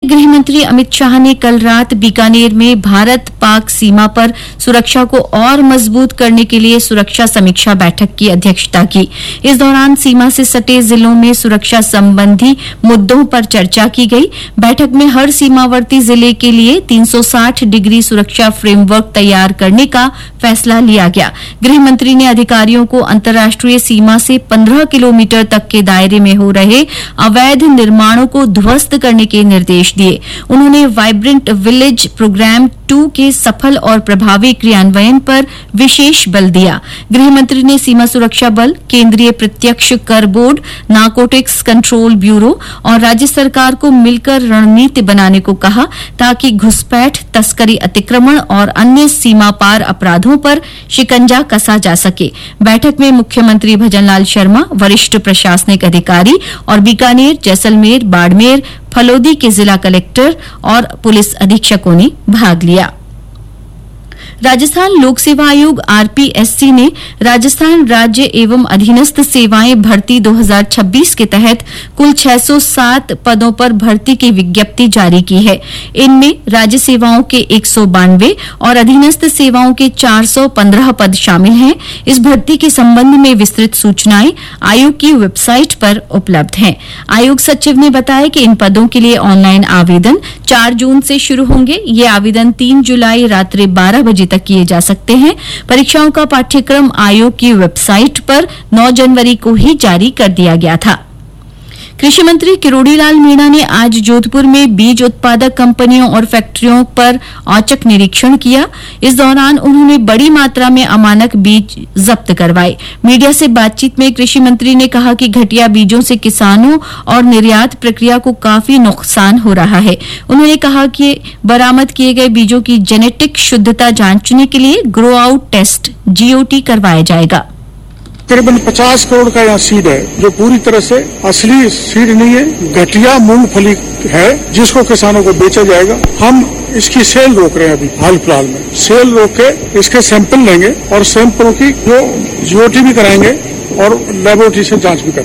गृह मंत्री अमित शाह ने कल रात बीकानेर में भारत पाक सीमा पर सुरक्षा को और मजबूत करने के लिए सुरक्षा समीक्षा बैठक की अध्यक्षता की। इस दौरान सीमा से सटे जिलों में सुरक्षा संबंधी मुद्दों पर चर्चा की गई। बैठक में हर सीमावर्ती जिले के लिए 360 डिग्री सुरक्षा फ्रेमवर्क तैयार करने का फैसला लिया गया। गृह मंत्री ने अधिकारियों को अंतर्राष्ट्रीय सीमा से 15 किलोमीटर तक के दायरे में हो रहे अवैध निर्माणों को ध्वस्त करने के निर्देश दिए। उन्होंने वाइब्रेंट विलेज प्रोग्राम 2 के सफल और प्रभावी क्रियान्वयन पर विशेष बल दिया। गृह मंत्री ने सीमा सुरक्षा बल, केंद्रीय प्रत्यक्ष कर बोर्ड, नारकोटिक्स कंट्रोल ब्यूरो और राज्य सरकार को मिलकर रणनीति बनाने को कहा ताकि घुसपैठ, तस्करी, अतिक्रमण और अन्य सीमा पार अपराधों पर शिकंजा कसा जा सके। बैठक में मुख्यमंत्री भजनलाल शर्मा, वरिष्ठ प्रशासनिक अधिकारी और बीकानेर, जैसलमेर, बाड़मेर, फलोदी के जिला कलेक्टर और पुलिस अधीक्षकों ने भाग लिया। राजस्थान लोक सेवा आयोग आरपीएससी ने राजस्थान राज्य एवं अधीनस्थ सेवाएं भर्ती 2026 के तहत कुल 607 पदों पर भर्ती की विज्ञप्ति जारी की है। इनमें राज्य सेवाओं के 192 और अधीनस्थ सेवाओं के 415 पद शामिल हैं। इस भर्ती के संबंध में विस्तृत सूचनाएं आयोग की वेबसाइट पर उपलब्ध हैं। आयोग सचिव ने बताया कि इन पदों के लिए ऑनलाइन आवेदन 4 जून से शुरू होंगे। ये आवेदन 3 जुलाई रात्रि 12 बजे तक किए जा सकते हैं। परीक्षाओं का पाठ्यक्रम आयोग की वेबसाइट पर 9 जनवरी को ही जारी कर दिया गया था। कृषि मंत्री किरोड़ीलाल मीणा ने आज जोधपुर में बीज उत्पादक कंपनियों और फैक्ट्रियों पर औचक निरीक्षण किया। इस दौरान उन्होंने बड़ी मात्रा में अमानक बीज जब्त करवाए। मीडिया से बातचीत में कृषि मंत्री ने कहा कि घटिया बीजों से किसानों और निर्यात प्रक्रिया को काफी नुकसान हो रहा है। उन्होंने कहा कि बरामद किए गए बीजों की जेनेटिक शुद्धता जांचने के लिए ग्रो आउट टेस्ट जीओटी करवाया जाएगा। तकरीबन 50 करोड़ का यहाँ सीड है जो पूरी तरह से असली सीड नहीं है, घटिया मूंगफली है जिसको किसानों को बेचा जाएगा। हम इसकी सेल रोक रहे हैं अभी हाल फिलहाल में। सेल रोक के इसके सैंपल लेंगे और सैंपलों की जो जीओटी भी कराएंगे और लेबोरेटरी से जांच भी करेंगे।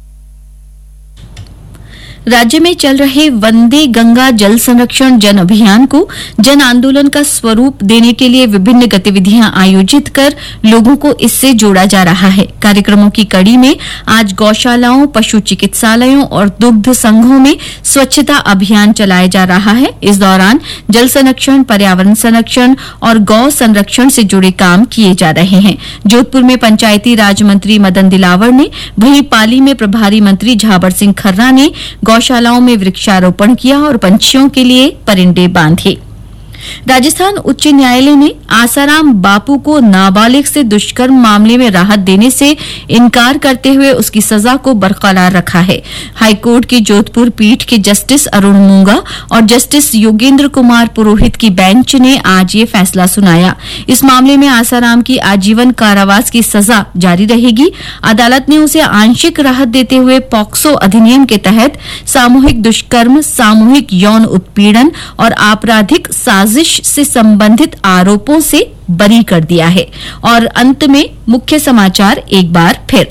राज्य में चल रहे वंदे गंगा जल संरक्षण जन अभियान को जन आंदोलन का स्वरूप देने के लिए विभिन्न गतिविधियां आयोजित कर लोगों को इससे जोड़ा जा रहा है। कार्यक्रमों की कड़ी में आज गौशालाओं, पशु चिकित्सालयों और दुग्ध संघों में स्वच्छता अभियान चलाया जा रहा है। इस दौरान जल संरक्षण, पर्यावरण संरक्षण और गौ संरक्षण से जुड़े काम किए जा रहे हैं। जोधपुर में पंचायती राज मंत्री मदन दिलावर ने, वहीं पाली में प्रभारी मंत्री झाबर सिंह खर्रा ने गौशालाओं में वृक्षारोपण किया और पंछियों के लिए परिंदे बांधे। राजस्थान उच्च न्यायालय ने आसाराम बापू को नाबालिग से दुष्कर्म मामले में राहत देने से इनकार करते हुए उसकी सजा को बरकरार रखा है। हाईकोर्ट की जोधपुर पीठ के जस्टिस अरुण मूंगा और जस्टिस योगेंद्र कुमार पुरोहित की बेंच ने आज ये फैसला सुनाया। इस मामले में आसाराम की आजीवन कारावास की सजा जारी रहेगी। अदालत ने उसे आंशिक राहत देते हुए पॉक्सो अधिनियम के तहत सामूहिक दुष्कर्म, सामूहिक यौन उत्पीड़न और आपराधिक साजिश से संबंधित आरोपों से बरी कर दिया है। और अंत में मुख्य समाचार एक बार फिर।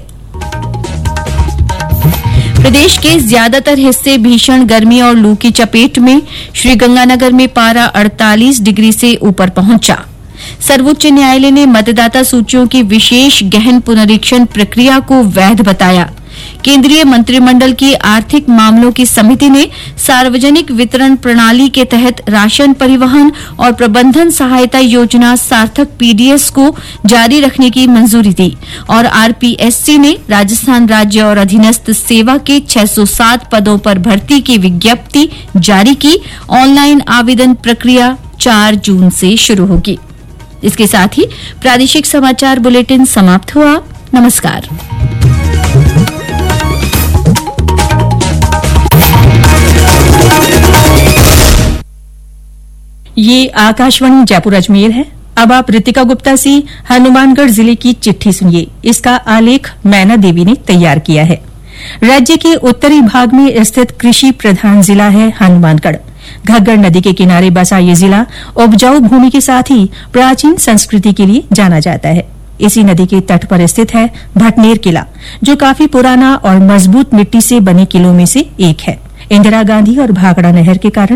प्रदेश के ज्यादातर हिस्से भीषण गर्मी और लू की चपेट में। श्रीगंगानगर में पारा 48 डिग्री से ऊपर पहुंचा। सर्वोच्च न्यायालय ने मतदाता सूचियों की विशेष गहन पुनरीक्षण प्रक्रिया को वैध बताया। केंद्रीय मंत्रिमंडल की आर्थिक मामलों की समिति ने सार्वजनिक वितरण प्रणाली के तहत राशन परिवहन और प्रबंधन सहायता योजना सार्थक पीडीएस को जारी रखने की मंजूरी दी। और आरपीएससी ने राजस्थान राज्य और अधीनस्थ सेवा के 607 पदों पर भर्ती की विज्ञप्ति जारी की। ऑनलाइन आवेदन प्रक्रिया 4 जून से शुरू होगी। इसके साथ ही प्रादेशिक समाचार बुलेटिन समाप्त हुआ। नमस्कार। ये आकाशवाणी जयपुर अजमेर है। अब आप रितिका गुप्ता से हनुमानगढ़ जिले की चिट्ठी सुनिए। इसका आलेख मैना देवी ने तैयार किया है। राज्य के उत्तरी भाग में स्थित कृषि प्रधान जिला है हनुमानगढ़। घग्गर नदी के किनारे बसा ये जिला उपजाऊ भूमि के साथ ही प्राचीन संस्कृति के लिए जाना जाता है। इसी नदी के तट पर स्थित है भटनेर किला, जो काफी पुराना और मजबूत मिट्टी से बने किलों में से एक है। इंदिरा गांधी और भाखड़ा नहर के कारण